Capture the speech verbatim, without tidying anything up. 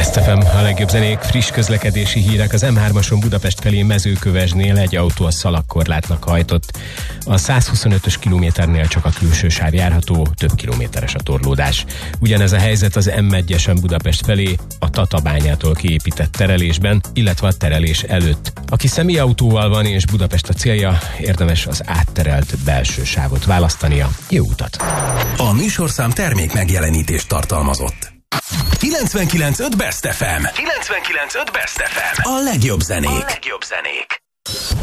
Best ef em, a legjobb zenék, friss közlekedési hírek. Az em hármason Budapest felé Mezőkövesdnél egy autó a szalagkorlátnak hajtott. A százhuszonötös kilométernél csak a külső sáv járható, több kilométeres a torlódás. Ugyanez a helyzet az em egyesen Budapest felé, a Tatabányától kiépített terelésben, illetve a terelés előtt. Aki személyautóval van és Budapest a célja, érdemes az átterelt belső sávot választania. Jó utat! A műsorszám termék megjelenítést tartalmazott. kilencvenkilenc öt Best ef em. kilencvenkilenc öt Best ef em. A legjobb zenék. A legjobb zenék.